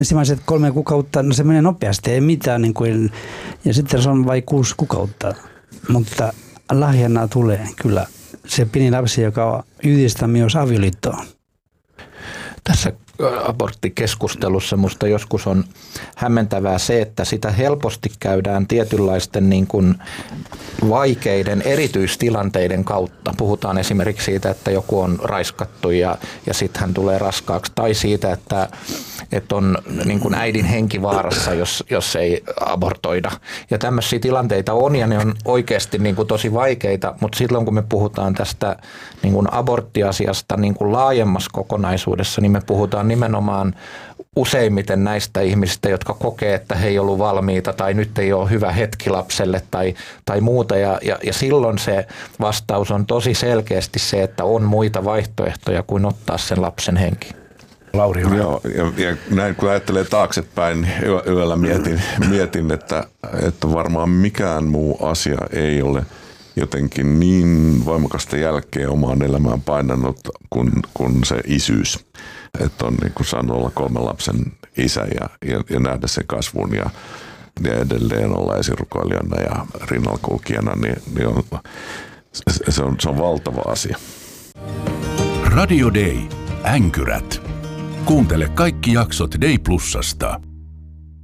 ensimmäiset 3 kuukautta, no se menee nopeasti, ei mitään, niin kuin, ja sitten se on vain 6 kuukautta. Mutta lahjana tulee kyllä se pieni lapsi, joka yhdistää myös avioliittoon. Tässä aborttikeskustelussa musta joskus on hämmentävää se, että sitä helposti käydään tietynlaisten niin kuin vaikeiden erityistilanteiden kautta. Puhutaan esimerkiksi siitä, että joku on raiskattu ja sitten hän tulee raskaaksi, tai siitä, että on niin kuin äidin henki vaarassa, jos ei abortoida. Ja tämmöisiä tilanteita on, ja ne on oikeasti niin kuin tosi vaikeita, mutta silloin kun me puhutaan tästä niin kuin aborttiasiasta niin kuin laajemmassa kokonaisuudessa, niin me puhutaan nimenomaan useimmiten näistä ihmisistä, jotka kokee, että he ei ollut valmiita tai nyt ei ole hyvä hetki lapselle tai muuta. Ja silloin se vastaus on tosi selkeästi se, että on muita vaihtoehtoja kuin ottaa sen lapsen henki. Lauri. Joo, ja näin kun ajattelee taaksepäin, niin yöllä mietin että varmaan mikään muu asia ei ole jotenkin niin voimakasta jälkeä omaan elämään painanut kuin se isyys. Että on niin kuin saanut olla 3 lapsen isä ja nähdä sen kasvun ja edelleen olla esirukoilijana ja rinnalkulkijana, niin se on valtava asia. Radio Day. Änkyrät. Kuuntele kaikki jaksot Day Plusasta.